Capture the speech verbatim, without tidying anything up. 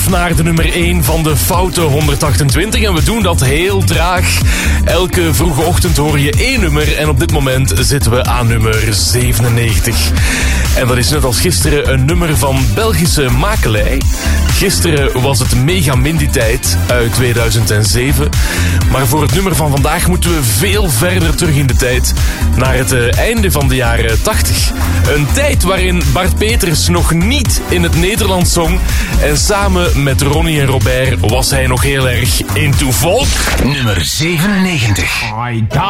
af naar de nummer één van de Foute honderdachtentwintig. En we doen dat heel traag. Elke vroege ochtend hoor je één nummer. En op dit moment zitten we aan nummer zevenennegentig. En dat is net als gisteren een nummer van Belgische makelij. Gisteren was het Mega Mindy-tijd uit tweeduizend zeven. Maar voor het nummer van vandaag moeten we veel verder terug in de tijd. Naar het uh, einde van de jaren tachtig. Een tijd waarin Bart Peters nog niet in het Nederlands zong. En samen met Ronnie en Robert was hij nog heel erg into folk. Nummer zevenennegentig.